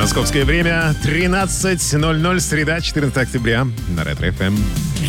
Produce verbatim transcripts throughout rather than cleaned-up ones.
Московское время тринадцать ноль ноль, среда, четырнадцатое октября на Ретро эф эм.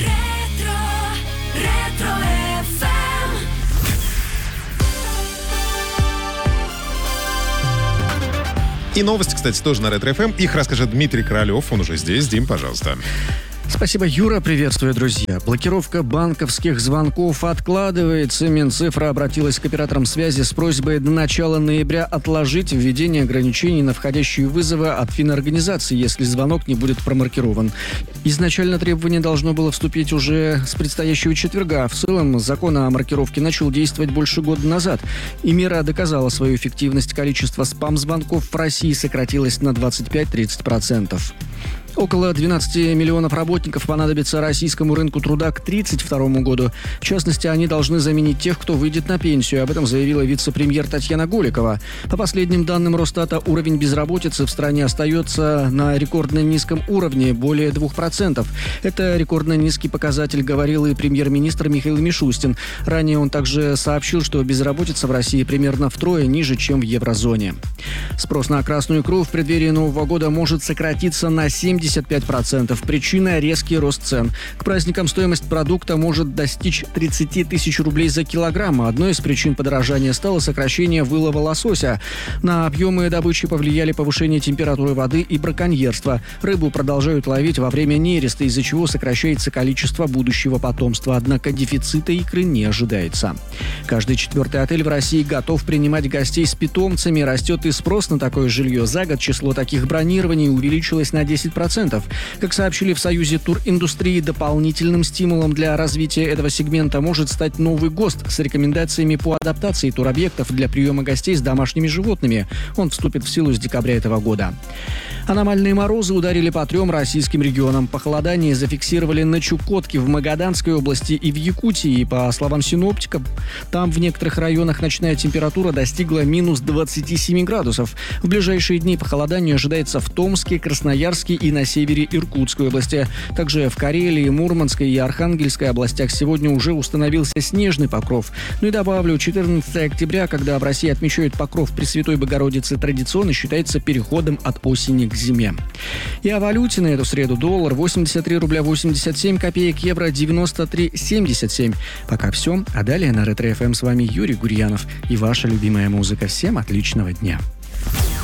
И новости, кстати, тоже на Ретро эф эм. Их расскажет Дмитрий Королев. Он уже здесь. Дим, пожалуйста. Спасибо, Юра. Приветствую, друзья. Блокировка банковских звонков откладывается. Минцифра обратилась к операторам связи с просьбой до начала ноября отложить введение ограничений на входящие вызовы от финорганизации, если звонок не будет промаркирован. Изначально требование должно было вступить уже с предстоящего четверга. В целом, закон о маркировке начал действовать больше года назад. И мера доказала свою эффективность. Количество спам-звонков в России сократилось на двадцать пять-тридцать процентов. Около двенадцати миллионов работников понадобится российскому рынку труда к тридцать второму году. В частности, они должны заменить тех, кто выйдет на пенсию. Об этом заявила вице-премьер Татьяна Голикова. По последним данным Росстата, уровень безработицы в стране остается на рекордно низком уровне, более двух процентов. Это рекордно низкий показатель, говорил и премьер-министр Михаил Мишустин. Ранее он также сообщил, что безработица в России примерно втрое ниже, чем в еврозоне. Спрос на красную икру в преддверии Нового года может сократиться на семьдесят пять процентов. Причина – резкий рост цен. К праздникам стоимость продукта может достичь тридцать тысяч рублей за килограмм. Одной из причин подорожания стало сокращение вылова лосося. На объемы добычи повлияли повышение температуры воды и браконьерство. Рыбу продолжают ловить во время нереста, из-за чего сокращается количество будущего потомства. Однако дефицита икры не ожидается. Каждый четвертый отель в России готов принимать гостей с питомцами. Растет и спрос на такое жилье. За год число таких бронирований увеличилось на десять процентов. Как сообщили в Союзе туриндустрии, дополнительным стимулом для развития этого сегмента может стать новый ГОСТ с рекомендациями по адаптации туробъектов для приема гостей с домашними животными. Он вступит в силу с декабря этого года. Аномальные морозы ударили по трем российским регионам. Похолодание зафиксировали на Чукотке, в Магаданской области и в Якутии. По словам синоптиков, там в некоторых районах ночная температура достигла минус двадцати семи градусов. В ближайшие дни похолодание ожидается в Томске, Красноярске и на севере Иркутской области. Также в Карелии, Мурманской и Архангельской областях сегодня уже установился снежный покров. Ну и добавлю, четырнадцатое октября, когда в России отмечают покров Пресвятой Богородицы, традиционно считается переходом от осени к зиме. И о валюте на эту среду: доллар восемьдесят три рубля восемьдесят семь копеек, евро девяносто три семьдесят семь. Пока все. А далее на Ретро эф эм с вами Юрий Гурьянов и ваша любимая музыка. Всем отличного дня.